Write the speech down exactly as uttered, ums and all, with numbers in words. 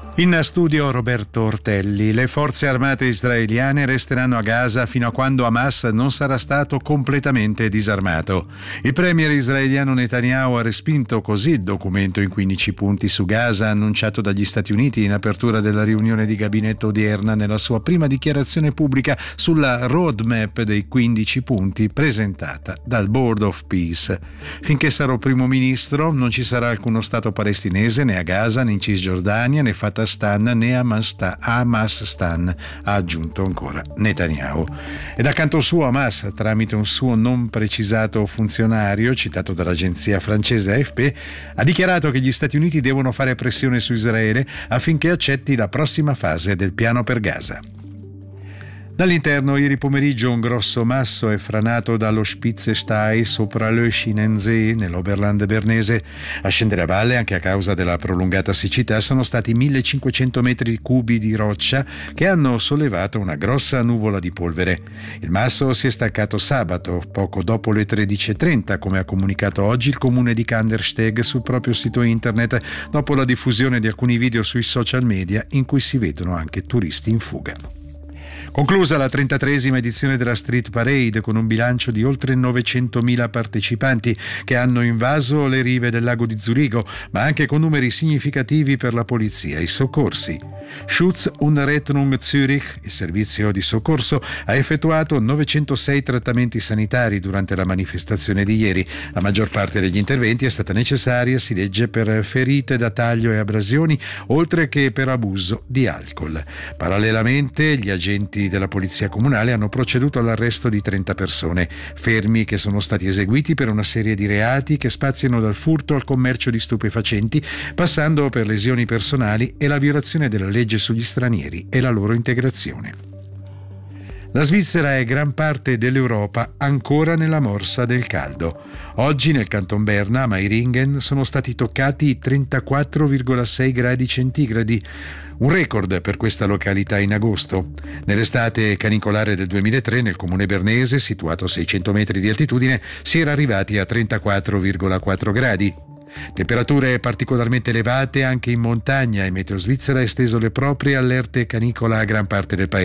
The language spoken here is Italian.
In studio Roberto Ortelli. Le forze armate israeliane resteranno a Gaza fino a quando Hamas non sarà stato completamente disarmato. Il premier israeliano Netanyahu ha respinto così il documento in quindici punti su Gaza annunciato dagli Stati Uniti in apertura della riunione di gabinetto odierna nella sua prima dichiarazione pubblica sulla roadmap dei quindici punti presentata dal Board of Peace. Finché sarò primo ministro non ci sarà alcuno Stato palestinese né a Gaza né in Cisgiordania né Fatah Stan né Hamas Stan, ha aggiunto ancora Netanyahu. Ed accanto suo Hamas, tramite un suo non precisato funzionario citato dall'agenzia francese A F P, ha dichiarato che gli Stati Uniti devono fare pressione su Israele affinché accetti la prossima fase del piano per Gaza. Dall'interno, ieri pomeriggio un grosso masso è franato dallo Spitzestei sopra le Schienensee nell'Oberland bernese. A scendere a valle, anche a causa della prolungata siccità, sono stati millecinquecento metri cubi di roccia che hanno sollevato una grossa nuvola di polvere. Il masso si è staccato sabato, poco dopo le tredici e trenta, come ha comunicato oggi il comune di Kandersteg sul proprio sito internet, dopo la diffusione di alcuni video sui social media in cui si vedono anche turisti in fuga. Conclusa la trentatreesima edizione della Street Parade con un bilancio di oltre novecentomila partecipanti che hanno invaso le rive del lago di Zurigo, ma anche con numeri significativi per la polizia e i soccorsi. Schutz und Rettung Zürich, il servizio di soccorso, ha effettuato novecentosei trattamenti sanitari durante la manifestazione di ieri. La maggior parte degli interventi è stata necessaria, si legge, per ferite da taglio e abrasioni, oltre che per abuso di alcol. Parallelamente, gli agenti della polizia comunale hanno proceduto all'arresto di trenta persone, fermi che sono stati eseguiti per una serie di reati che spaziano dal furto al commercio di stupefacenti, passando per lesioni personali e la violazione della legge sugli stranieri e la loro integrazione. La Svizzera e gran parte dell'Europa ancora nella morsa del caldo. Oggi nel Canton Berna, a Meiringen, sono stati toccati i trentaquattro virgola sei gradi centigradi, un record per questa località in agosto. Nell'estate canicolare del duemilatré, nel comune bernese, situato a seicento metri di altitudine, si era arrivati a trentaquattro virgola quattro gradi. Temperature particolarmente elevate anche in montagna, e Meteo Svizzera ha esteso le proprie allerte canicola a gran parte del paese.